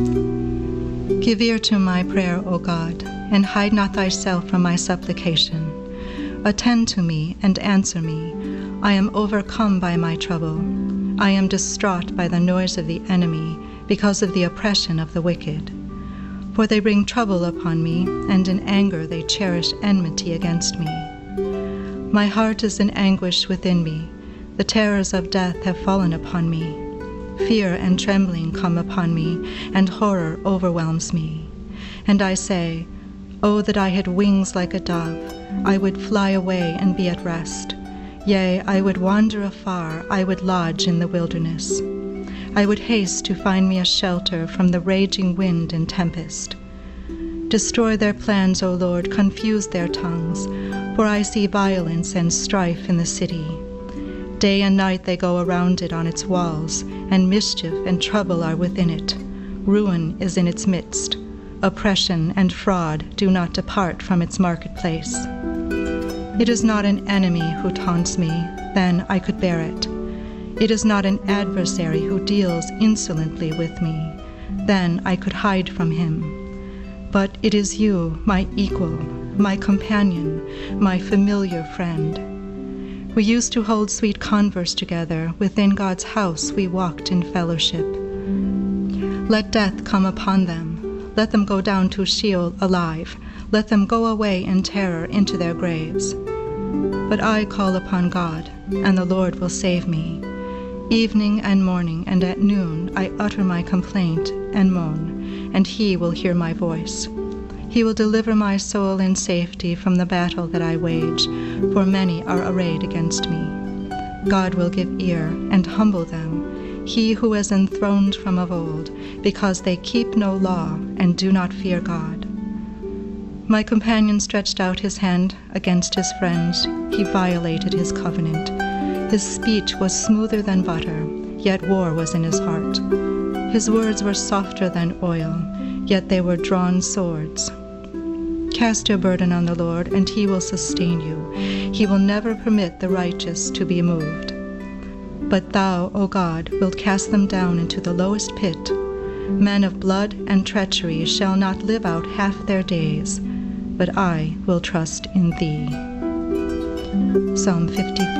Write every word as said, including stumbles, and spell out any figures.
Give ear to my prayer, O God, and hide not thyself from my supplication. Attend to me and answer me. I am overcome by my trouble. I am distraught by the noise of the enemy, because of the oppression of the wicked. For they bring trouble upon me, and in anger they cherish enmity against me. My heart is in anguish within me. The terrors of death have fallen upon me. Fear and trembling come upon me, and horror overwhelms me. And I say, Oh, that I had wings like a dove! I would fly away and be at rest. Yea, I would wander afar, I would lodge in the wilderness. I would haste to find me a shelter from the raging wind and tempest. Destroy their plans, O Lord, confuse their tongues, for I see violence and strife in the city. Day and night they go around it on its walls, and mischief and trouble are within it. Ruin is in its midst. Oppression and fraud do not depart from its marketplace. It is not an enemy who taunts me, then I could bear it. It is not an adversary who deals insolently with me, then I could hide from him. But it is you, my equal, my companion, my familiar friend. We used to hold sweet converse together. Within God's house we walked in fellowship. Let death come upon them. Let them go down to Sheol alive. Let them go away in terror into their graves. But I call upon God, and the Lord will save me. Evening and morning and at noon I utter my complaint and moan, and he will hear my voice. He will deliver my soul in safety from the battle that I wage, for many are arrayed against me. God will give ear and humble them, he who is enthroned from of old, because they keep no law and do not fear God. My companion stretched out his hand against his friends. He violated his covenant. His speech was smoother than butter, yet war was in his heart. His words were softer than oil, yet they were drawn swords. Cast your burden on the Lord, and he will sustain you. He will never permit the righteous to be moved. But thou, O God, wilt cast them down into the lowest pit. Men of blood and treachery shall not live out half their days, but I will trust in thee. Psalm fifty-five.